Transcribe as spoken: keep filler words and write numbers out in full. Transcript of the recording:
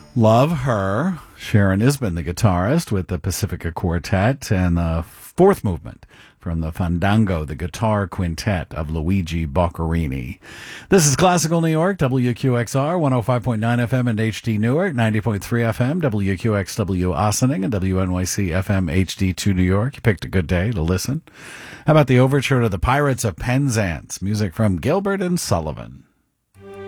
Love Her. Sharon Isbin, the guitarist, with the Pacifica Quartet, and the fourth movement from the Fandango, the guitar quintet of Luigi Boccherini. This is Classical New York, W Q X R, one oh five point nine F M and H D Newark, ninety point three F M, W Q X W Ossining, and W N Y C F M H D two New York. You picked a good day to listen. How about the overture to the Pirates of Penzance? Music from Gilbert and Sullivan.